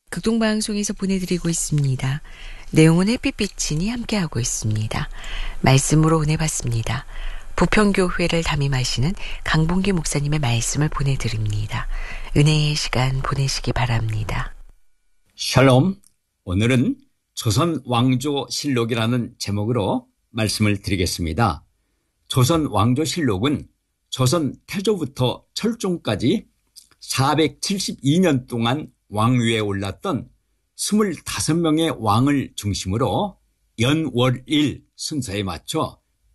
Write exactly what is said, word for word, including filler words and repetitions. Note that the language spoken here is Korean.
극동방송에서 보내드리고 있습니다. 내용은 햇빛빛이니 함께하고 있습니다. 말씀으로 은혜받습니다. 부평교회를 담임하시는 강봉기 목사님의 말씀을 보내드립니다. 은혜의 시간 보내시기 바랍니다. 샬롬. 오늘은 조선 왕조 실록이라는 제목으로 말씀을 드리겠습니다. 조선 왕조 실록은 조선 태조부터 철종까지 사백칠십이 년 동안 왕위에 올랐던 스물다섯 명의 왕을 중심으로 연월일 순서에 맞춰